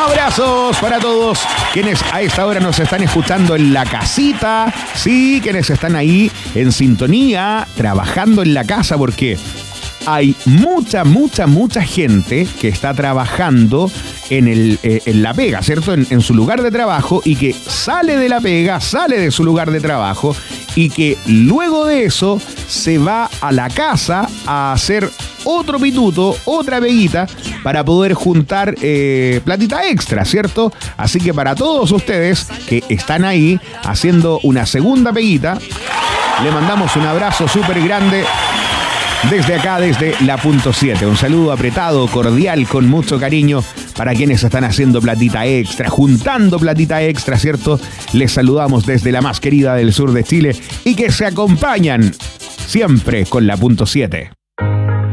Abrazos para todos quienes a esta hora nos están escuchando en la casita. Sí, quienes están ahí en sintonía, trabajando en la casa, porque hay mucha gente que está trabajando en la pega, ¿cierto? En su lugar de trabajo, y que sale de la pega, sale de su lugar de trabajo, y que luego de eso se va a la casa a hacer otro pituto, otra peguita, para poder juntar platita extra, ¿cierto? Así que para todos ustedes que están ahí haciendo una segunda peguita, le mandamos un abrazo súper grande desde acá, desde la punto 7. Un saludo apretado, cordial, con mucho cariño para quienes están haciendo platita extra, juntando platita extra, ¿cierto? Les saludamos desde la más querida del sur de Chile y que se acompañan siempre con la punto 7.